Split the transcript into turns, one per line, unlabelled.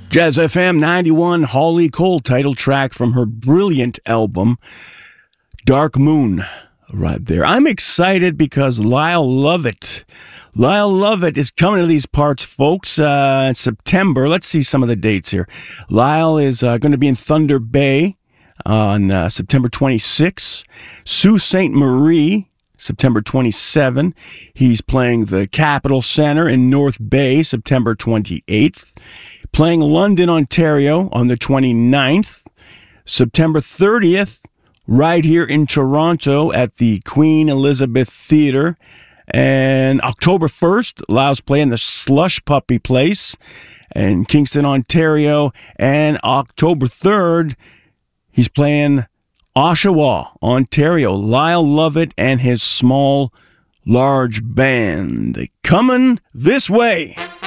Jazz FM 91, Holly Cole, title track from her brilliant album, Dark Moon, right there. I'm excited because Lyle Lovett is coming to these parts, folks, in September. Let's see some of the dates here. Lyle is going to be in Thunder Bay on September 26. Sault Ste. Marie, September 27. He's playing the Capitol Center in North Bay, September 28th. Playing London, Ontario on the 29th. September 30th, right here in Toronto at the Queen Elizabeth Theatre. And October 1st, Lyle's playing the Slush Puppy Place in Kingston, Ontario. And October 3rd, he's playing Oshawa, Ontario. Lyle Lovett and his small, large band. They coming this way.